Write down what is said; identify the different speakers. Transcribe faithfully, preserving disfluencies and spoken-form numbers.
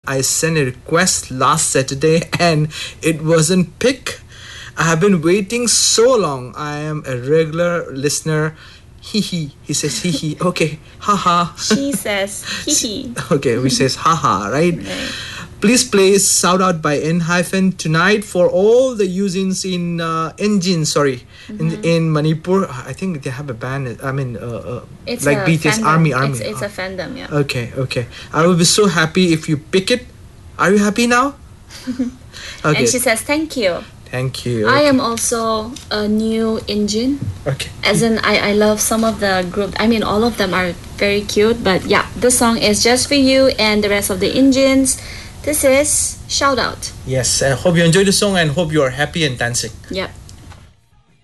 Speaker 1: I sent a request last Saturday and it wasn't picked. I have been waiting so long. I am a regular listener. Hee hee. He says hee hee. Okay. Ha ha.
Speaker 2: She says hee hee.
Speaker 1: Okay, we says ha ha, right?
Speaker 2: Right.
Speaker 1: Please play Shout Out by N hyphen tonight for all the usings in uh, engine, sorry,
Speaker 2: Mm-hmm.
Speaker 1: in in Manipur. I think they have a band. I mean, uh, uh,
Speaker 2: It's
Speaker 1: like
Speaker 2: a
Speaker 1: B T S
Speaker 2: fandom.
Speaker 1: Army, Army.
Speaker 2: It's, it's a fandom, yeah.
Speaker 1: Okay, okay. I will be so happy if you pick it. Are you happy now? Okay.
Speaker 2: And she says thank you.
Speaker 1: Thank you.
Speaker 2: I
Speaker 1: Okay.
Speaker 2: am also a new engine.
Speaker 1: Okay.
Speaker 2: As in, I, I love some of the group. I mean, all of them are very cute. But yeah, the song is just for you and the rest of the engines. This is Shout Out.
Speaker 1: Yes, I hope you enjoy the song and hope you are happy and dancing.
Speaker 2: Yep.